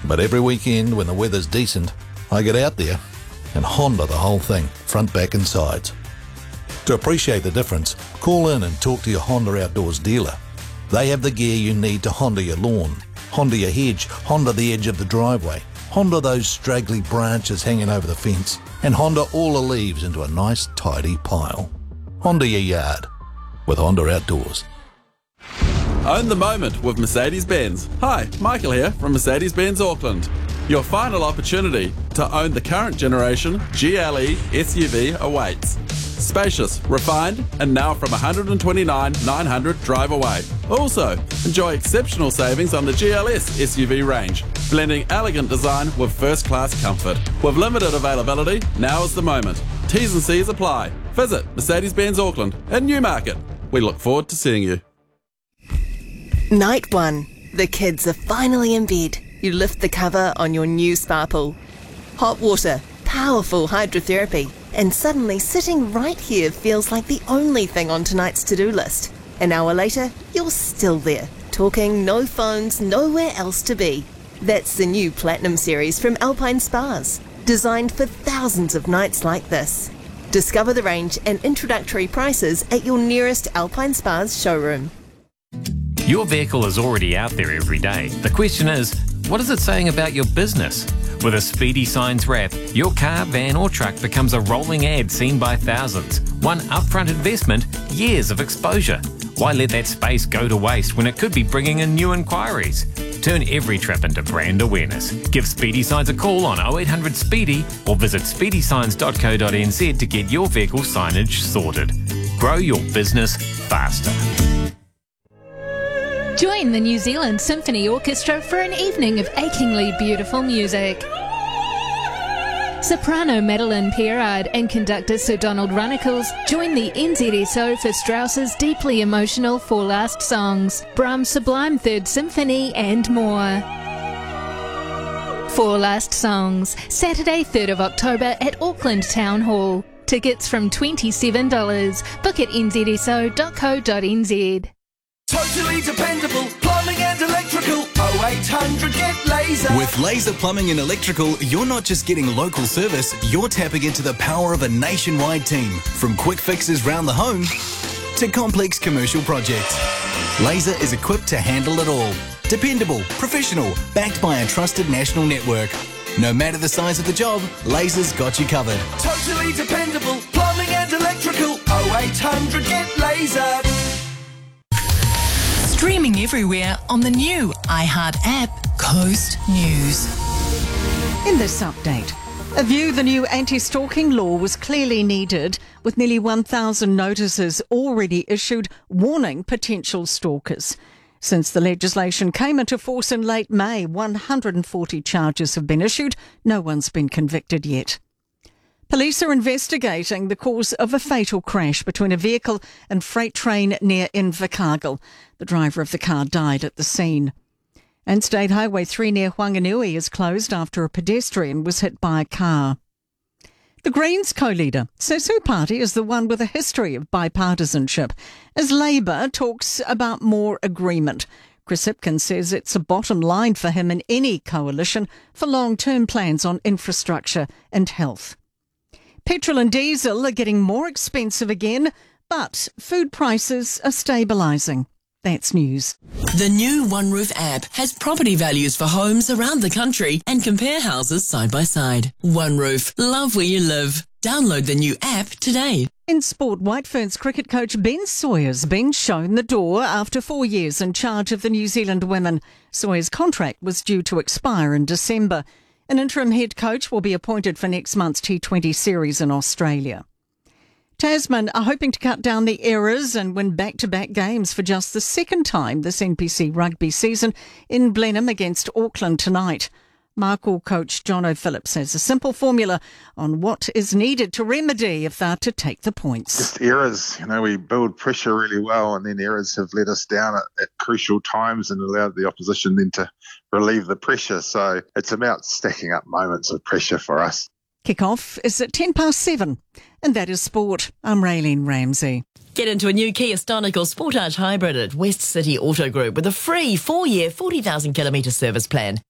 But every weekend when the weather's decent, I get out there and Honda the whole thing, front, back and sides. To appreciate the difference, call in and talk to your Honda Outdoors dealer. They have the gear you need to Honda your lawn, Honda your hedge, Honda the edge of the driveway, Honda those straggly branches hanging over the fence, and Honda all the leaves into a nice tidy pile. Honda your yard with Honda Outdoors. Own the moment with Mercedes-Benz. Hi, Michael here from Mercedes-Benz Auckland. Your final opportunity to own the current generation GLE SUV awaits. Spacious, refined, and now from $129,900 drive away. Also, enjoy exceptional savings on the GLS SUV range, blending elegant design with first-class comfort. With limited availability, now is the moment. T's and C's apply. Visit Mercedes-Benz Auckland in Newmarket. We look forward to seeing you. Night 1. The kids are finally in bed. You lift the cover on your new spa pool. Hot water, powerful hydrotherapy, and suddenly sitting right here feels like the only thing on tonight's to-do list. An hour later, you're still there, talking, no phones, nowhere else to be. That's the new Platinum series from Alpine Spas, designed for thousands of nights like this. Discover the range and introductory prices at your nearest Alpine Spas showroom. Your vehicle is already out there every day. The question is, what is it saying about your business? With a Speedy Signs wrap, your car, van or truck becomes a rolling ad seen by thousands. One upfront investment, years of exposure. Why let that space go to waste when it could be bringing in new inquiries? Turn every trip into brand awareness. Give Speedy Signs a call on 0800 Speedy or visit speedysigns.co.nz to get your vehicle signage sorted. Grow your business faster. Join the New Zealand Symphony Orchestra for an evening of achingly beautiful music. Soprano Madeline Pierard and conductor Sir Donald Runnicles join the NZSO for Strauss's deeply emotional Four Last Songs, Brahms' Sublime Third Symphony and more. Four Last Songs, Saturday 3rd of October at Auckland Town Hall. Tickets from $27. Book at nzso.co.nz. Totally dependable plumbing and electrical. 0800 get Laser. With Laser Plumbing and Electrical, you're not just getting local service, you're tapping into the power of a nationwide team. From quick fixes round the home to complex commercial projects. Laser is equipped to handle it all. Dependable, professional, backed by a trusted national network. No matter the size of the job, Laser's got you covered. Totally dependable plumbing and electrical. 0800 get Laser. Streaming everywhere on the new iHeart app, Coast News. In this update, a view the new anti-stalking law was clearly needed, with nearly 1,000 notices already issued warning potential stalkers. Since the legislation came into force in late May, 140 charges have been issued. No one's been convicted yet. Police are investigating the cause of a fatal crash between a vehicle and freight train near Invercargill. The driver of the car died at the scene. And State Highway 3 near Whanganui is closed after a pedestrian was hit by a car. The Greens co-leader says her party is the one with a history of bipartisanship, as Labour talks about more agreement. Chris Hipkins says it's a bottom line for him in any coalition for long-term plans on infrastructure and health. Petrol and diesel are getting more expensive again, but food prices are stabilising. That's news. The new One Roof app has property values for homes around the country and compare houses side by side. One Roof, love where you live. Download the new app today. In sport, White Ferns cricket coach Ben Sawyer's been shown the door after 4 years in charge of the New Zealand women. Sawyer's contract was due to expire in December. An interim head coach will be appointed for next month's T20 series in Australia. Tasman are hoping to cut down the errors and win back-to-back games for just the second time this NPC rugby season in Blenheim against Auckland tonight. Markle coach John O'Phillips has a simple formula on what is needed to remedy if they're to take the points. Just errors. We build pressure really well, and then errors have let us down at crucial times and allowed the opposition then to relieve the pressure. So it's about stacking up moments of pressure for us. Kick-off is at 7:10, and that is sport. I'm Raylene Ramsey. Get into a new Kia Stonical Sportage Hybrid at West City Auto Group with a free 4-year, 40,000 kilometre service plan.